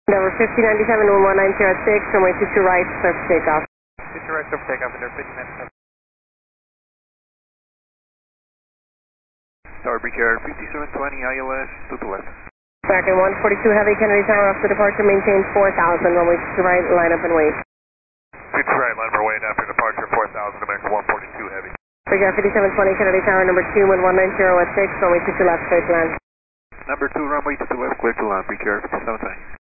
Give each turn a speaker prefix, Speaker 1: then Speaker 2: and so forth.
Speaker 1: Number 5097, 1190 at 6, runway 22 right, clear for takeoff.
Speaker 2: 22 right, clear for takeoff, and number 5097. Tower Brickyard 5720, ILS, to the left.
Speaker 1: American 142 Heavy, Kennedy Tower, after departure, maintain 4000, runway 22 right, line up and wait.
Speaker 2: 22 right, line up and wait after departure, 4000, American 142 Heavy.
Speaker 1: Brickyard 5720, Kennedy Tower, number 2, 1190 at 6, runway 22 left, straight to land.
Speaker 2: Number 2, runway 22 left, clear to land, Brickyard 5720.